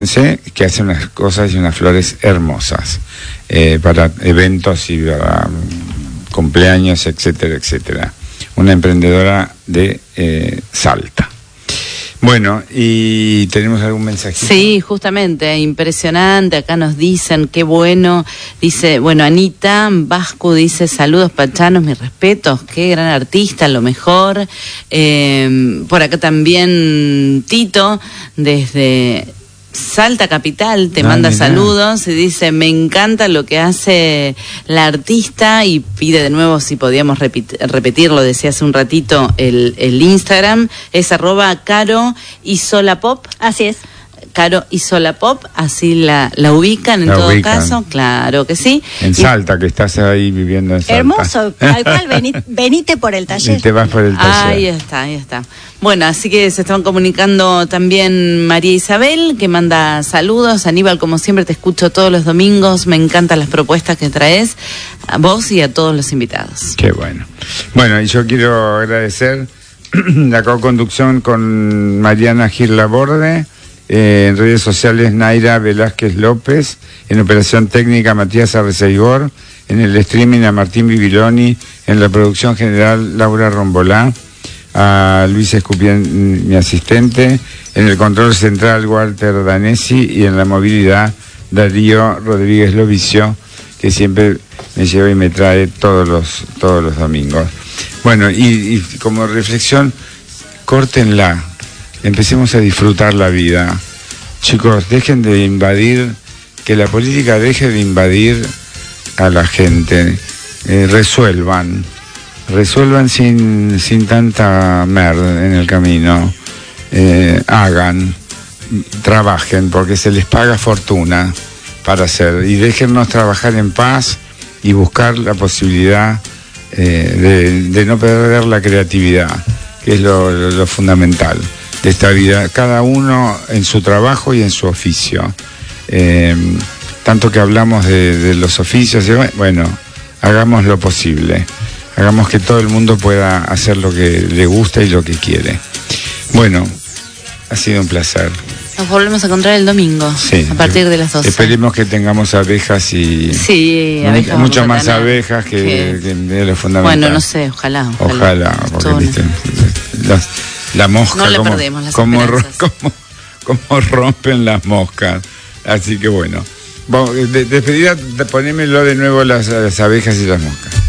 que hace unas cosas y unas flores hermosas para eventos y para cumpleaños, etcétera, etcétera. Una emprendedora de Salta. Bueno, ¿y tenemos algún mensajito? Sí, justamente, impresionante, acá nos dicen, qué bueno, dice, bueno, Anita Vasco dice, saludos pachanos, mis respetos, qué gran artista, lo mejor. Por acá también Tito, desde Salta Capital, te manda mirá. Saludos y dice, me encanta lo que hace la artista, y pide de nuevo si podíamos repetirlo, decía hace un ratito el Instagram, es @CaroIsolapop. Así es. Caro Isolapop, así la ubican en La todo ubican. caso, claro que sí. En Salta, que estás ahí viviendo en Salta. Hermoso, al cual venite por el Y taller. te vas por el taller. Ahí está. Bueno, así que se estaban comunicando también María Isabel, que manda saludos. Aníbal, como siempre, te escucho todos los domingos. Me encantan las propuestas que traes, a vos y a todos los invitados. Qué bueno. Bueno, y yo quiero agradecer la co-conducción con Mariana Gil Laborde, en redes sociales Naira Velázquez López, en operación técnica Matías Arreceigor, en el streaming a Martín Bibiloni, en la producción general Laura Rombolá, a Luis Escupián, mi asistente, en el control central Walter Danesi, y en la movilidad Darío Rodríguez Lovicio, que siempre me lleva y me trae todos los domingos. Bueno, y como reflexión, córtenla, empecemos a disfrutar la vida. Chicos, dejen de invadir, que la política deje de invadir a la gente. Resuelvan sin tanta merda en el camino. Hagan, trabajen, porque se les paga fortuna para hacer, y déjennos trabajar en paz y buscar la posibilidad de no perder la creatividad, que es lo fundamental de esta vida, cada uno en su trabajo y en su oficio. Tanto que hablamos de los oficios, bueno, hagamos lo posible, hagamos que todo el mundo pueda hacer lo que le gusta y lo que quiere. Bueno, ha sido un placer. Nos volvemos a encontrar el domingo, Sí, a partir de las 12. Esperemos que tengamos abejas y... Sí, abejas. Mucho más vamos a tener. abejas que de lo fundamental. Bueno, no sé, ojalá. Ojalá, porque Todo viste, la mosca, no le como, perdemos las como esperanzas. rompen las moscas. Así que bueno, despedida, ponémelo de nuevo las abejas y las moscas.